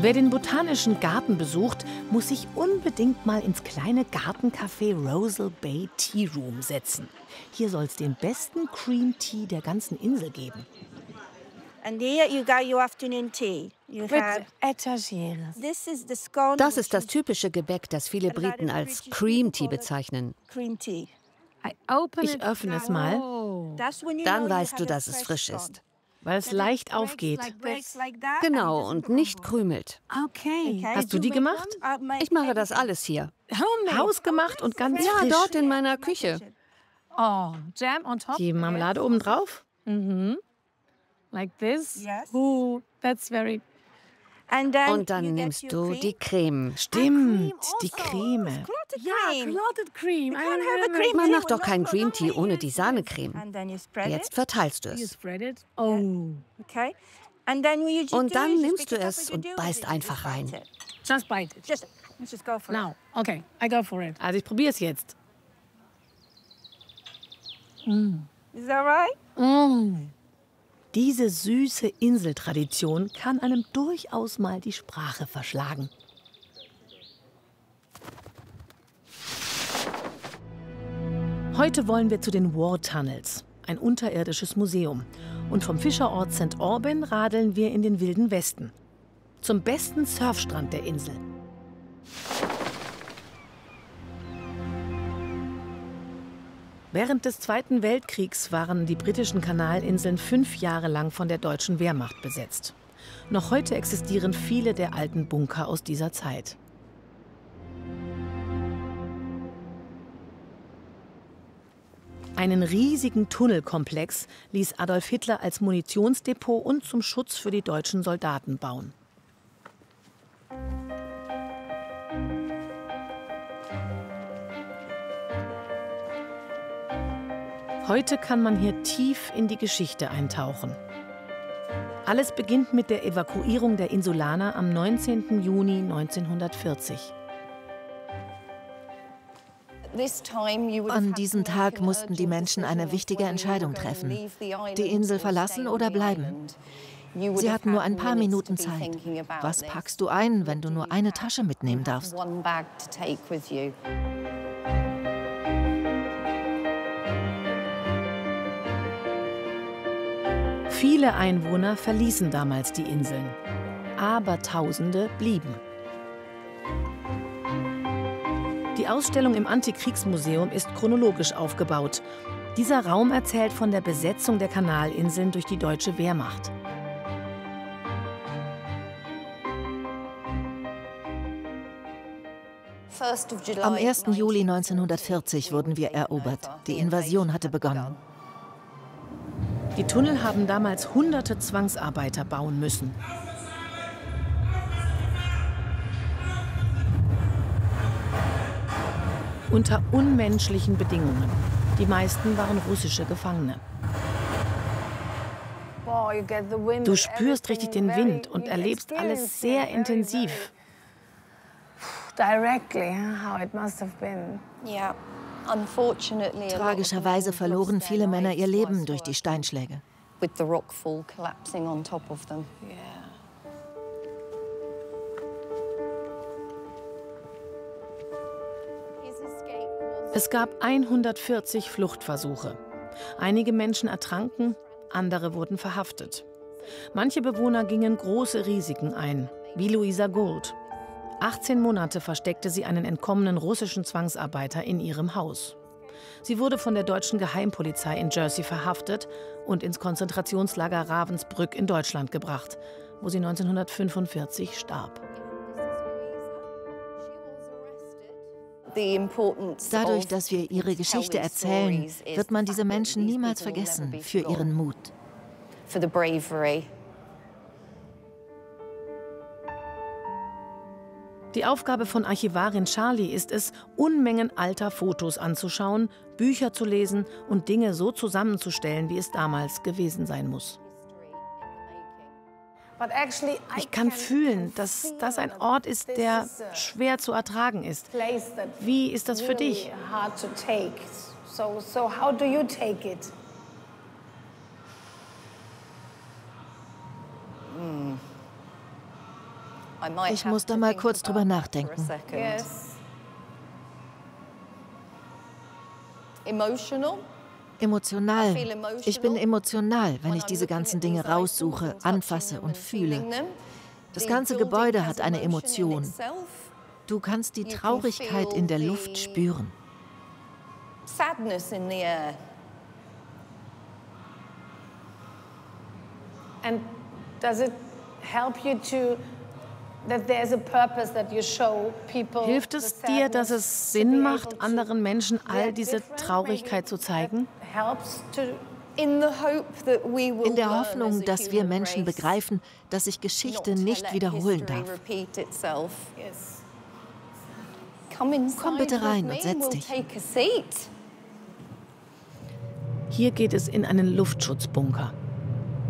Wer den Botanischen Garten besucht, muss sich unbedingt mal ins kleine Gartencafé Rosal Bay Tea Room setzen. Hier soll es den besten Cream Tea der ganzen Insel geben. And here you got your afternoon tea. You have Das ist das typische Gebäck, das viele Briten als Cream Tea bezeichnen. cream tea. Ich öffne es mal, Dann weißt du, dass es frisch ist. weil es leicht aufgeht. Genau, und nicht krümelt. Hast du die gemacht? Ich mache das alles hier. Hausgemacht und ganz Ja, frisch. dort in meiner Küche. Die Marmelade obendrauf? Like this? Yes. Ooh, that's very... And then Und dann you get nimmst your du cream. die Creme. Stimmt, die Creme. Clotted cream. I have a remember. cream Man tea macht doch with keinen no Cream Tea colour. ohne die Sahnecreme. And then you spread Jetzt it. verteilst du You es. spread it. Oh. Okay. And then what you just Und do dann is just nimmst pick du it up es as you und do it, beißt you einfach just bite rein. it. Just bite it. Just go for it. Now. Okay, I go for it. Also ich probiere es jetzt. Is that right? Diese süße Inseltradition kann einem durchaus mal die Sprache verschlagen. Heute wollen wir zu den War Tunnels, ein unterirdisches Museum. Und vom Fischerort St. Aubin radeln wir in den Wilden Westen. Zum besten Surfstrand der Insel. Während des Zweiten Weltkriegs waren die britischen Kanalinseln 5 Jahre lang von der deutschen Wehrmacht besetzt. Noch heute existieren viele der alten Bunker aus dieser Zeit. Einen riesigen Tunnelkomplex ließ Adolf Hitler als Munitionsdepot und zum Schutz für die deutschen Soldaten bauen. Heute kann man hier tief in die Geschichte eintauchen. Alles beginnt mit der Evakuierung der Insulaner am 19. Juni 1940. An diesem Tag mussten die Menschen eine wichtige Entscheidung treffen. Die Insel verlassen oder bleiben. Sie hatten nur ein paar Minuten Zeit. Was packst du ein, wenn du nur eine Tasche mitnehmen darfst? Viele Einwohner verließen damals die Inseln, aber Tausende blieben. Die Ausstellung im Antikriegsmuseum ist chronologisch aufgebaut. Dieser Raum erzählt von der Besetzung der Kanalinseln durch die deutsche Wehrmacht. Am 1. Juli 1940 wurden wir erobert. Die Invasion hatte begonnen. Die Tunnel haben damals hunderte Zwangsarbeiter bauen müssen. Unter unmenschlichen Bedingungen. Die meisten waren russische Gefangene. Du spürst richtig den Wind und erlebst alles sehr intensiv. Tragischerweise verloren viele Männer ihr Leben durch die Steinschläge. Es gab 140 Fluchtversuche. Einige Menschen ertranken, andere wurden verhaftet. Manche Bewohner gingen große Risiken ein, wie Louisa Gould. 18 Monate versteckte sie einen entkommenen russischen Zwangsarbeiter in ihrem Haus. Sie wurde von der deutschen Geheimpolizei in Jersey verhaftet und ins Konzentrationslager Ravensbrück in Deutschland gebracht, wo sie 1945 starb. Dadurch, dass wir ihre Geschichte erzählen, wird man diese Menschen niemals vergessen für ihren Mut. Die Aufgabe von Archivarin Charlie ist es, Unmengen alter Fotos anzuschauen, Bücher zu lesen und Dinge so zusammenzustellen, wie es damals gewesen sein muss. Ich kann fühlen, dass das ein Ort ist, der schwer zu ertragen ist. Wie ist das für dich? Ich muss da mal kurz drüber nachdenken. Emotional. Ich bin emotional, wenn ich diese ganzen Dinge raussuche, anfasse und fühle. Das ganze Gebäude hat eine Emotion. Du kannst die Traurigkeit in der Luft spüren. And does it help you to that there's a purpose that you show people? Hilft es dir, dass es Sinn macht, anderen Menschen all diese Traurigkeit zu zeigen? In der Hoffnung, dass wir Menschen begreifen, dass sich Geschichte nicht wiederholen darf. Komm bitte rein und setz dich. Hier geht es in einen Luftschutzbunker.